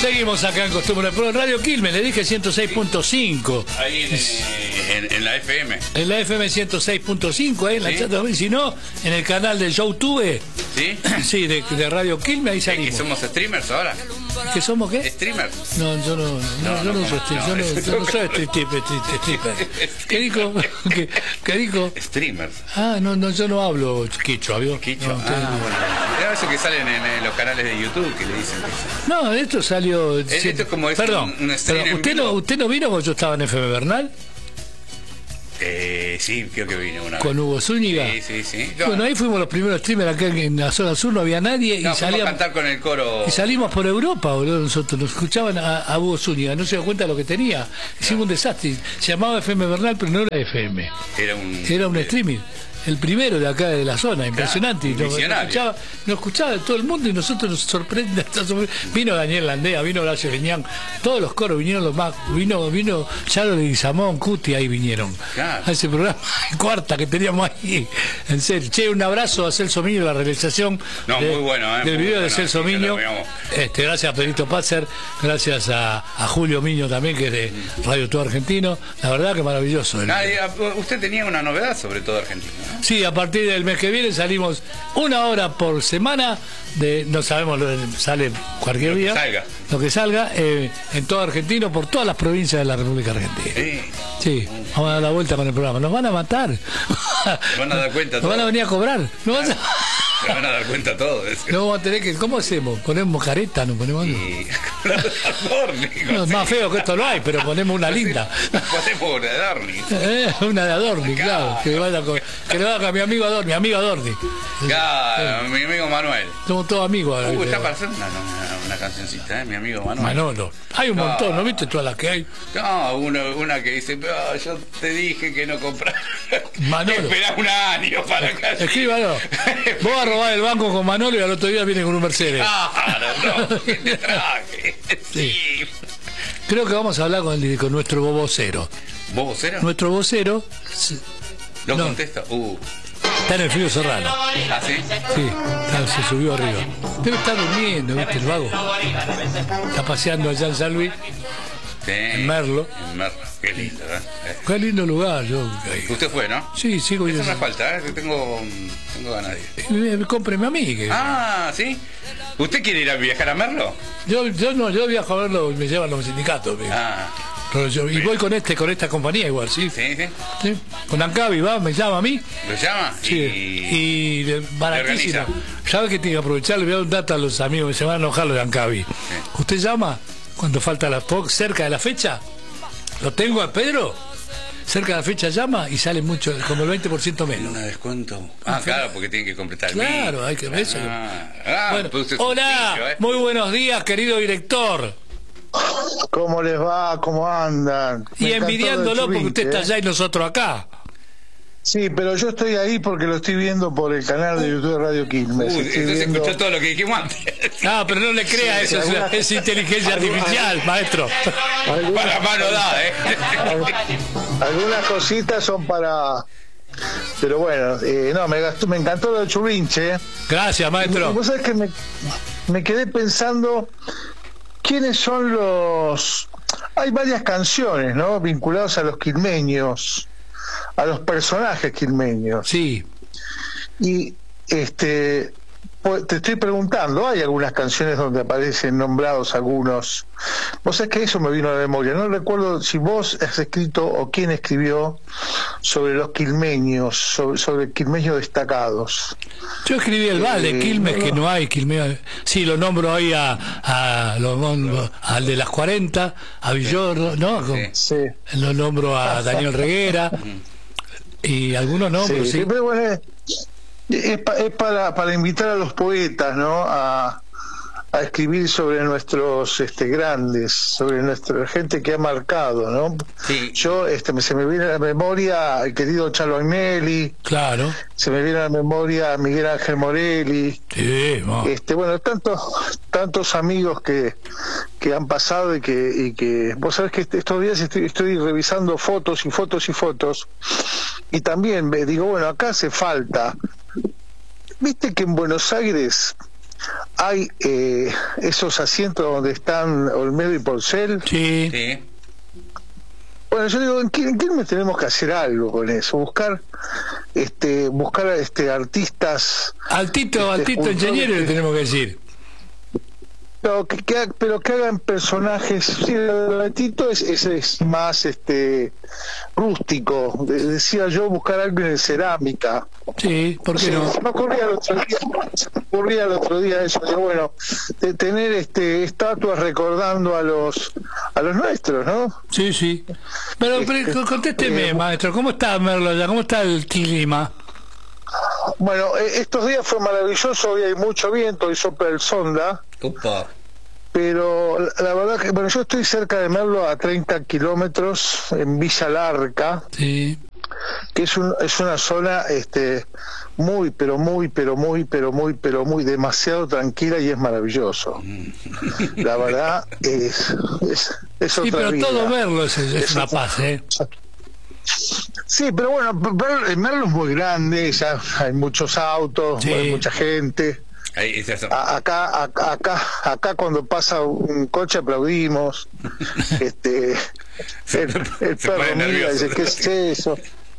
Seguimos acá en Costumbre Pro, Radio Quilmes, le dije 106.5. Ahí en la FM. En la FM 106.5, en la ¿Sí? chat también, si no, en el canal de YouTube. ¿Sí? Sí, de Radio Quilmes, ahí ¿Que salimos. somos streamers ahora? ¿Que somos qué? ¿Streamers? No, yo no uso yo no soy stripper. ¿Qué dijo? ¿Qué dijo? Streamers. Ah, no, yo no hablo quichua, ¿vio? Quicho. No, Bueno. Era eso que salen en los canales de YouTube que le dicen. no, esto salió. Esto es como es perdón, un stream en vivo. ¿Usted no vino cuando yo estaba en FM Bernal? Sí, creo que vine una vez. Con Hugo Zúñiga. Sí. Bueno, ahí fuimos los primeros streamers acá en la zona sur, no había nadie No, y fuimos a cantar con el coro. y salimos por Europa, boludo, nosotros. Nos escuchaban a Hugo Zúñiga, no se dio cuenta de lo que tenía. Hicimos un desastre. Se llamaba FM Bernal, pero no era FM. Era un streaming. El primero de acá de la zona, impresionante. Y nos escuchaba todo el mundo y nosotros nos sorprende. Vino Daniel Landea, vino Horacio Leñán, todos los coros vinieron los más. Vino Charo de Guizamón, Cuti, ahí vinieron. Claro. A ese programa cuarta que teníamos ahí. En serio. Che, un abrazo a Celso Miño, la realización muy bueno, del video de Celso sí, Miño. Gracias a Pedrito Pazzer, gracias a Julio Miño también, que es de Radio Todo Argentino. La verdad que maravilloso. Usted tenía una novedad sobre Todo Argentino, ¿no? Sí, a partir del mes que viene salimos 1 hora por semana, no sabemos, sale cualquier día, lo que salga, en todo Argentino, por todas las provincias de la República Argentina. Sí, vamos a dar la vuelta con el programa. Nos van a matar. Se van a dar cuenta Nos van a venir a cobrar. Se van a dar cuenta todo eso. No vamos a tener que. ¿Cómo hacemos? ¿Ponemos careta? ¿Nos ponemos algo? No, más feo que esto no hay, pero ponemos una linda. Ponemos una de Adorni. Una de Adorni, claro. Que le vaya a mi amigo Adorni, Claro, mi amigo Manuel. Somos todos amigos. Está para hacer una cancioncita, mi amigo Manuel. Manolo. Hay un montón, ¿no viste todas las que hay? No, una que dice, pero yo te dije que no compras. Manolo. Esperá un año para acá. Escríbalo. Vos vas a robar el banco con Manolo y al otro día viene con un Mercedes. Claro, no, ¿qué te traje? Sí. Creo que vamos a hablar con nuestro vocero. ¿Vos vocero? Nuestro vocero. No contesta. Está en el Frío Serrano. ¿Ah, sí? Sí, se subió arriba. Debe estar durmiendo, ¿viste? El vago. Está paseando allá en San Luis. Sí, en Merlo. Qué lindo, ¿eh? Qué lindo lugar. Usted fue, ¿no? Sí, sigo yendo. Eso me falta, que tengo ganas de ir. Cómpreme a mí. ¿Sí? ¿Usted quiere ir a viajar a Merlo? Yo viajo a verlo y me llevan los sindicatos. Pero y voy con esta compañía igual, ¿sí? Sí. Con Ancavi, me llama a mí. ¿Lo llama? Sí. Y baratísimo. ¿Sabe que tiene que aprovechar? Le voy a dar un dato a los amigos que se van a enojar los de Ancavi. Sí. ¿Usted llama cuando falta cerca de la fecha? ¿Lo tengo a Pedro? Cerca de la fecha llama y sale mucho, como el 20% menos. ¿Un descuento? Claro, porque tienen que completar el Claro, hay que ver eso. Bueno, pues hola, muy buenos días, querido director. ¿Cómo les va? ¿Cómo andan? Y envidiándolo porque usted está allá y nosotros acá. Sí, pero yo estoy ahí porque lo estoy viendo por el canal de YouTube de Radio Quilmes. Entonces escuchó todo lo que dijimos antes. Pero no le crea eso, es inteligencia artificial, maestro. Para mano da, Algunas cositas son para... Pero bueno, me encantó lo de Churrinche. Gracias, maestro. Y vos sabés que me quedé pensando quiénes son los... Hay varias canciones, ¿no? Vinculadas a los quilmeños, a los personajes quilmeños. Sí. Y pues, te estoy preguntando, hay algunas canciones donde aparecen nombrados algunos. Vos sabés que eso me vino a la memoria. No recuerdo si vos has escrito o quién escribió sobre los quilmeños, sobre quilmeños destacados. Yo escribí el Valde, Quilmes, que no hay quilmeños. Sí, lo nombro ahí al de las 40, a Villordo, ¿no? Sí. Lo nombro a Daniel Reguera. Y algunos nombres, sí. Pero bueno, es para invitar a los poetas, ¿no? A escribir sobre nuestros grandes, sobre nuestra gente que ha marcado, ¿no? Sí. Yo se me viene a la memoria el querido Chalo Agnelli. Claro. Se me viene a la memoria Miguel Ángel Morelli. Sí, bueno, tantos amigos que han pasado y que vos sabés que estos días estoy revisando fotos y también me digo, bueno, acá hace falta. Viste que en Buenos Aires hay esos asientos donde están Olmedo y Porcel. Sí. Sí. Bueno, yo digo, ¿en Quilmes tenemos que hacer algo con eso? Buscar artistas... Altito ingeniero le tenemos que decir. Pero que hagan personajes. Sí, el Altito es más rústico. Decía yo, buscar algo en cerámica. Sí, ¿por qué no? Me ocurría el otro día eso, de bueno, de tener estatuas recordando a los nuestros, ¿no? Sí, sí. Pero contésteme, maestro, ¿cómo está Merlo allá? ¿Cómo está el clima? Bueno, estos días fue maravilloso, hoy hay mucho viento y sopla el sonda. Opa. Pero la verdad que, bueno, yo estoy cerca de Merlo a 30 kilómetros, en Villa Larca. Sí. Que es una zona muy demasiado tranquila y es maravilloso. La verdad es sí, otra pero vida. todo Merlo es una paz, Sí, pero bueno, Merlo es muy grande, ya hay muchos autos, sí. Hay mucha gente. Acá cuando pasa un coche aplaudimos. El perro mira y dice, ¿qué es eso?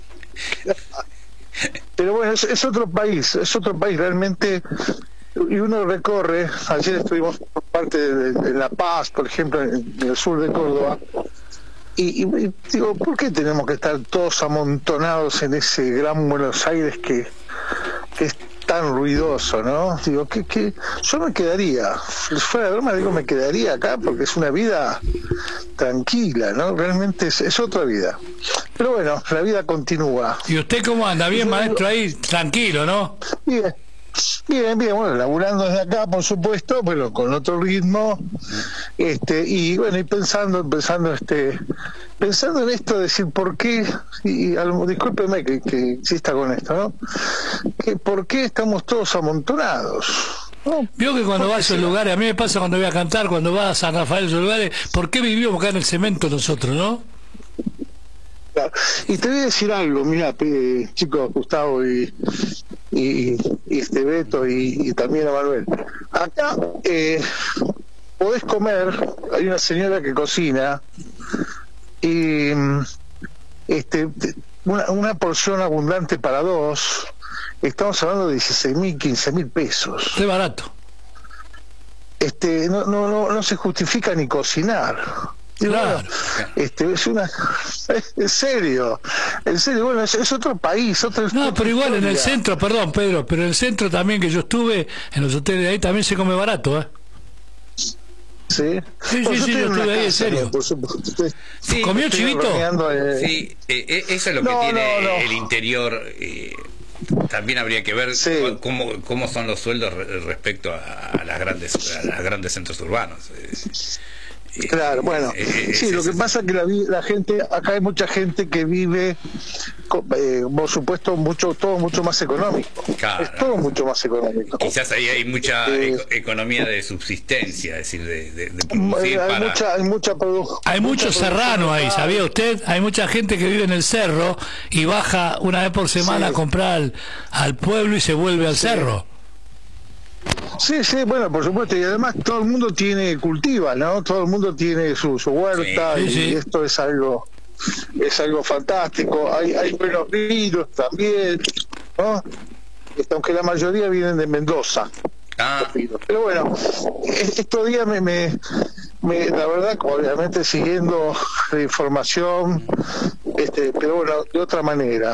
Pero bueno, es otro país realmente. Y uno recorre, ayer estuvimos por parte de La Paz, por ejemplo, en el sur de Córdoba, y digo, ¿por qué tenemos que estar todos amontonados en ese gran Buenos Aires que es tan ruidoso, ¿no? Digo, que yo me quedaría, fuera de broma, digo, me quedaría acá porque es una vida tranquila, ¿no? Realmente es otra vida. Pero bueno, la vida continúa. ¿Y usted cómo anda? Bien, maestro, ahí, tranquilo, ¿no? Bien, bueno, laburando desde acá, por supuesto, pero con otro ritmo, y bueno, y pensando en esto, decir por qué, discúlpeme que insista con esto, ¿no? ¿Por qué estamos todos amontonados? ¿No? Vio que cuando vas a esos lugares, a mí me pasa cuando voy a cantar, cuando vas a San Rafael, esos lugares, ¿por qué vivimos acá en el cemento nosotros, no? Y te voy a decir algo, mira, chicos, Gustavo y Beto y también a Manuel. Acá podés comer, hay una señora que cocina y una porción abundante para dos, estamos hablando de 16.000, 15.000 pesos. Qué barato. No se justifica ni cocinar. Claro. Bueno, en serio, bueno, es otro país, no, pero igual en el centro, perdón Pedro, pero en el centro también que yo estuve, en los hoteles de ahí también se come barato, Sí, yo estuve ahí, en serio. Sí, ¿comió chivito? Sí, eso es lo que tiene el interior. También habría que ver cómo son los sueldos respecto a las grandes centros urbanos. Claro, bueno, lo que pasa es que la gente, acá hay mucha gente que vive, por supuesto, todo mucho más económico. Claro. Es todo mucho más económico. Quizás ahí hay mucha economía de subsistencia, es decir, de producir hay mucha producción. Hay mucho serrano ahí, ¿sabía usted? Hay mucha gente que vive en el cerro y baja una vez por semana a comprar al pueblo y se vuelve al cerro. Sí, bueno, por supuesto, y además todo el mundo cultiva, ¿no? Todo el mundo tiene su huerta, y esto es algo fantástico. Hay buenos vinos también, ¿no? Aunque la mayoría vienen de Mendoza. Pero bueno, estos días la verdad, obviamente siguiendo la información, pero bueno, de otra manera,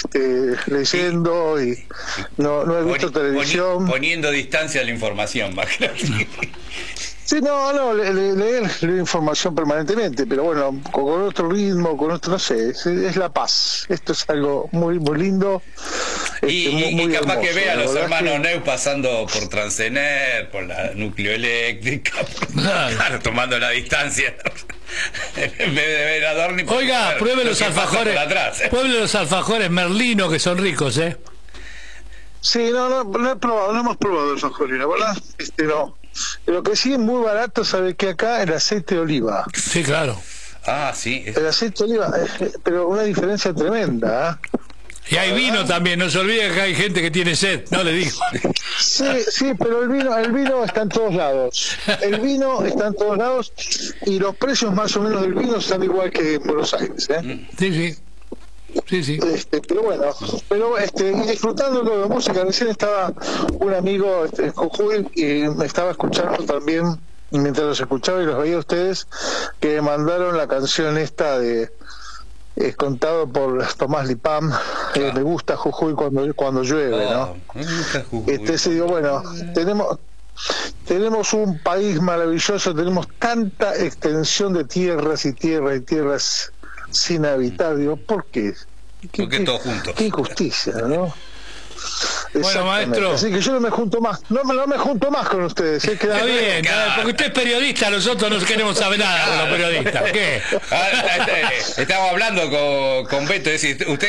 leyendo y no he visto televisión. Poniendo distancia a la información, más claro. Sí, leer información permanentemente, pero bueno, con otro ritmo, no sé, es la paz. Esto es algo muy lindo. Y capaz hermoso, que vea a los hermanos Neu pasando por Transener, por la nucleoeléctrica, claro, tomando la distancia. En vez de ver a Dorni. Oiga, pruebe los alfajores. Pruebe los alfajores Merlino, que son ricos, Sí, no hemos probado los alfajores, la verdad, no. Lo que sí es muy barato, ¿sabe qué? Acá el aceite de oliva. Sí, claro. Sí. El aceite de oliva, pero una diferencia tremenda, Y hay vino también, no se olvide que hay gente que tiene sed, no le digo. Sí, pero el vino está en todos lados. El vino está en todos lados y los precios más o menos del vino están igual que en Buenos Aires, ¿eh? Sí. Pero bueno, y disfrutando de la música. Recién estaba un amigo Jujuy y me estaba escuchando también, mientras los escuchaba y los veía a ustedes, que mandaron la canción esta de contado por Tomás Lipam, me gusta Jujuy cuando llueve, ¿no? Me gusta Jujuy. Sí, digo, bueno, tenemos un país maravilloso, tenemos tanta extensión de tierras y tierras sin habitar, digo, ¿por qué? Porque todos juntos. Qué injusticia, ¿no? Bueno, maestro. Así que yo no me junto más, no me junto más con ustedes. Está bien, porque usted es periodista, nosotros no queremos saber nada con los periodistas. ¿Qué? Estamos hablando con Beto, es decir, usted